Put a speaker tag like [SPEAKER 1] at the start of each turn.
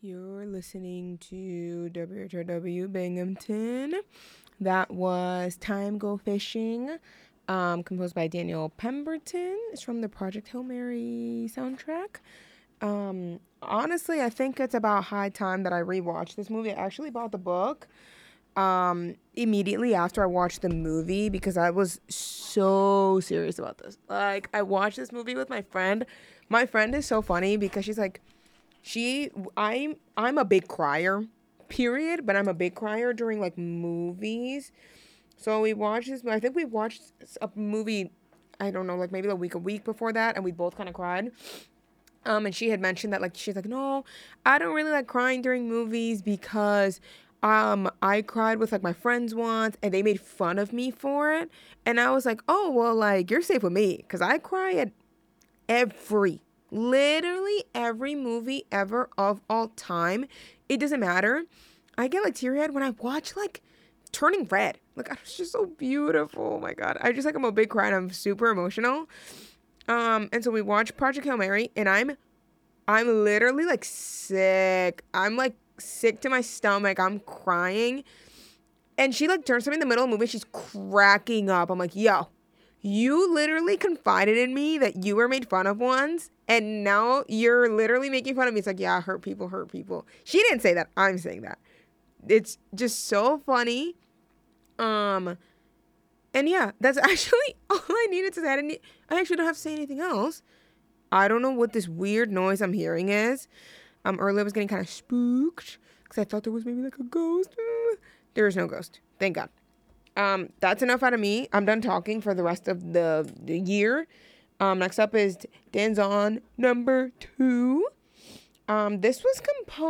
[SPEAKER 1] You're listening to WHRW Binghamton. That was Time Go Fishing, composed by Daniel Pemberton. It's from the Project Hail Mary soundtrack. Honestly, I think it's about high time that I rewatched this movie. I actually bought the book immediately after I watched the movie because I was so serious about this. Like, I watched this movie with my friend. My friend is so funny because she's like, I'm a big crier, period, but I'm a big crier during like movies. So we watched this. I think we watched a movie. I don't know, like maybe a week before that, and we both kind of cried. And she had mentioned that like she's like, no, I don't really like crying during movies because I cried with like my friends once and they made fun of me for it. And I was like, oh well, like you're safe with me because I cry at every literally every movie ever of all time. It doesn't matter. I get like teary-eyed when I watch like Turning Red. Like it's just so beautiful. Oh my god. I'm a big cry and I'm super emotional. And so we watched Project Hail Mary and I'm literally like sick. I'm like sick to my stomach. I'm crying. And she like turns to me in the middle of the movie. She's cracking up. I'm like, yo, you literally confided in me that you were made fun of once, and now you're literally making fun of me. It's like, yeah, hurt people hurt people. She didn't say that. I'm saying that. It's just so funny. Um, and yeah, that's actually all I needed to say. I actually don't have to say anything else. I don't know what this weird noise I'm hearing is. Earlier I was getting kind of spooked because I thought there was maybe like a ghost. There is no ghost. Thank God. That's enough out of me. I'm done talking for the rest of the year. Next up is Dan's on number 2. This was composed